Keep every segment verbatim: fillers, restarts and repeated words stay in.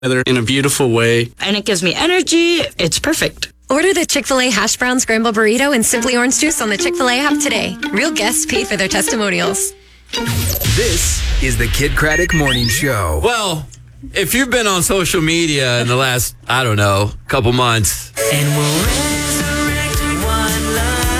in a beautiful way. And it gives me energy. It's perfect. Order the Chick-fil-A Hash Brown Scramble Burrito and Simply Orange Juice on the Chick-fil-A app today. Real guests pay for their testimonials. This is the Kid Craddock Morning Show. Well, if you've been on social media in the last, I don't know, couple months, and we'll resurrect one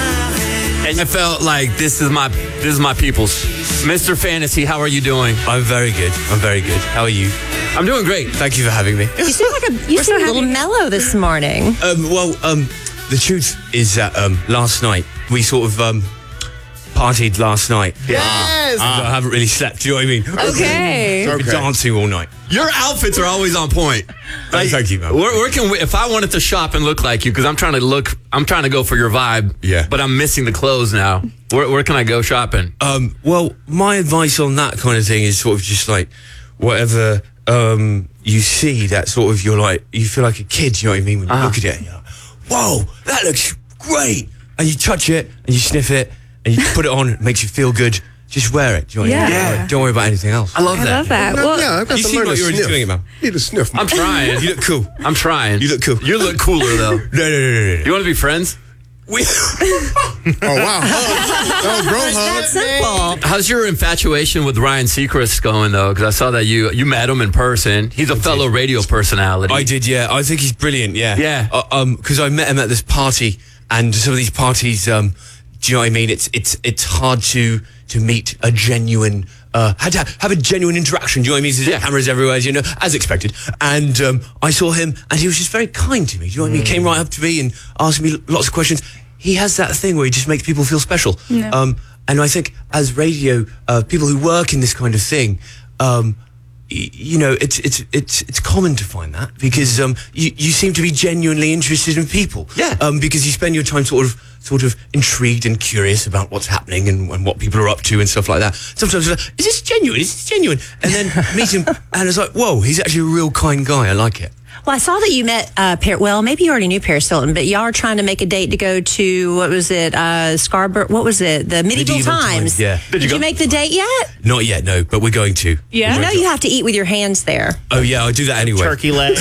love, and I felt like this is my this is my people's. Mister Fantasy, how are you doing? I'm very good. I'm very good. How are you? I'm doing great. Thank you for having me. You seem like a you seem a little mellow this morning. Um, well, um, the truth is that um, last night we sort of um, partied last night. Yes. Ah, I haven't really slept. Do you know what I mean? Okay. I've been dancing all night. Your outfits are always on point. Like, Thank you, man. Where, where can we, if I wanted to shop and look like you, because I'm trying to look, I'm trying to go for your vibe. Yeah. But I'm missing the clothes now. Where, where can I go shopping? Um, well, my advice on that kind of thing is sort of just like whatever um, you see that sort of you're like you feel like a kid. You know what I mean? When you Uh-huh. look at it, and you're like, whoa, that looks great, and you touch it and you sniff it and you put it on. It makes you feel good. Just wear it. Do you know what I mean? Yeah. Like, don't worry about anything else. I love I that. love that. Well, yeah, I've got you to seem learn like to you're sniff. doing it, man. Need to sniff. I'm trying. You look cool. I'm trying. You look cool. You look cooler though. No, no, no, no, no. You want to be friends? We- Oh wow, hugs. Oh, bro, hugs. simple. How's your infatuation with Ryan Seacrest going though? Because I saw that you you met him in person. He's a fellow radio personality. I did, yeah. I think he's brilliant, yeah. Yeah. Uh, um, because I met him at this party, and some of these parties, um, do you know what I mean? It's it's it's hard to to meet a genuine, uh, had to have a genuine interaction. Do you know what I mean? There's Yeah. cameras everywhere, you know, as expected. And um, I saw him, and he was just very kind to me. Do you know what I mean? He came right up to me and asked me lots of questions. He has that thing where he just makes people feel special. Yeah. Um, and I think as radio, uh, people who work in this kind of thing, um, y- you know, it's it's it's it's common to find that because um, you you seem to be genuinely interested in people. Yeah. Um, because you spend your time sort of sort of intrigued and curious about what's happening and, and what people are up to and stuff like that. Sometimes you're like, is this genuine? Is this genuine? And then meet him, and it's like, whoa, he's actually a real kind guy. I like it. Well, I saw that you met, uh, Par- well, maybe you already knew Paris Hilton, but y'all are trying to make a date to go to, what was it, uh, Scarborough, what was it, the Medieval, Medieval Times. Times, yeah. Did, Did you you go? make the date yet? Not yet, no, but we're going to. Yeah. You know you have to eat with your hands there. Oh yeah, I do that anyway. Turkey leg.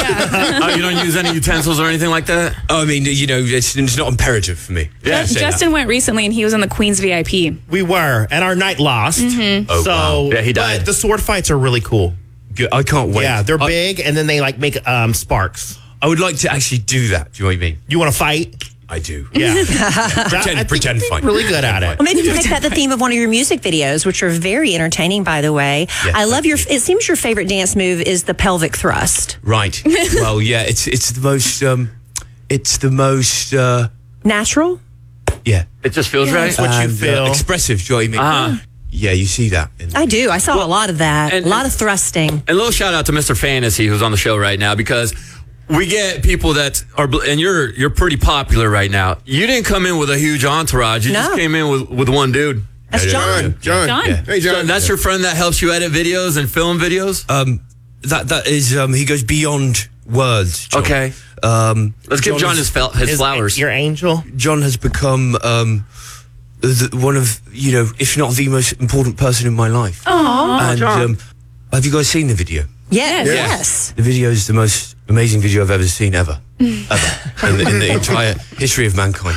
Oh, you don't use any utensils or anything like that? Oh, I mean, you know, it's, it's not imperative for me. Yeah. Say that. Justin went recently and he was in the Queen's V I P. We were, and our night lost. Oh, so wow. Yeah, he died. But the sword fights are really cool. Good. I can't wait. Yeah, they're I, big, and then they like make um, sparks. I would like to actually do that. Do you know what I mean? You want to fight? I do. Yeah. Pretend, I pretend think fight. you're really good at it. Well, maybe you can make that the theme of one of your music videos, which are very entertaining, by the way. Yeah, I love thank your, you. it seems your favorite dance move is the pelvic thrust. Right. Well, yeah, it's it's the most um, it's the most uh, Natural? yeah. It just feels right. What you And, uh, feel. expressive. Do you know what I mean? Uh-huh. Yeah, you see that. In, I do. I saw a lot of that. and- a lot of thrusting. And a little shout out to Mister Fantasy who's on the show right now because we get people that are, bl- and you're you're pretty popular right now. You didn't come in with a huge entourage. You just No. came in with, with one dude. That's Yeah, John. John. John. John. Yeah. Hey, John. That's your friend that helps you edit videos and film videos? um, that that is um, he goes beyond words. John. Okay. Um, Let's give John is- his, fel- his Is flowers. Your angel. John has become um, the, one of, you know, if not the most important person in my life. Aww. And John. um, have you guys seen the video? Yes. Yes. Yes. The video is the most amazing video I've ever seen, ever. ever. In the, in the entire history of mankind.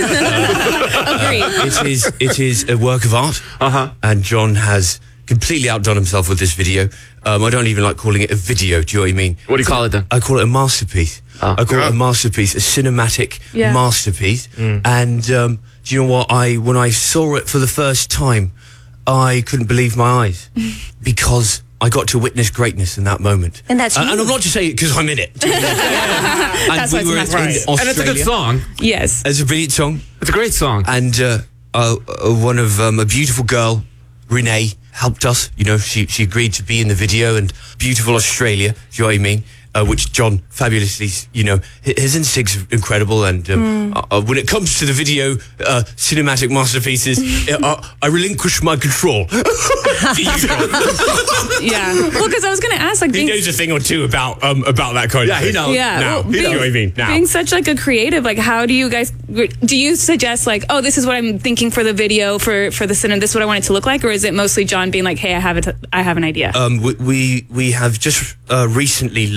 Agreed. It is, it is a work of art. Uh-huh. And John has completely outdone himself with this video. Um, I don't even like calling it a video, do you know what I mean? What do you call it then? I call it a masterpiece. Oh. I call it a masterpiece, a cinematic Yeah. masterpiece. And um, do you know what? I when I saw it for the first time, I couldn't believe my eyes because I got to witness greatness in that moment. And that's and, you. and I'm not just saying it because I'm in it. and That's why it's were nice. in Right. Australia. And it's a good song. Yes. It's a brilliant song. It's a great song. And uh, uh, uh, one of um, a beautiful girl, Renee, helped us. You know, she she agreed to be in the video, and beautiful Australia. Do you know what I mean? Uh, which John fabulously, you know, hi- his instincts are incredible. And um, uh, uh, when it comes to the video uh, cinematic masterpieces, uh, I relinquish my control. To you, John. Yeah. Well, because I was going to ask, like, He being, knows a thing or two about um, about that kind Yeah, of he thing. knows. yeah, Now, well, you know being, what I mean? Now. being such like a creative, like, how do you guys? Do you suggest like, oh, this is what I'm thinking for the video for for the cinema? This is what I want it to look like, or is it mostly John being like, hey, I have it, I have an idea? Um, we, we we have just uh, recently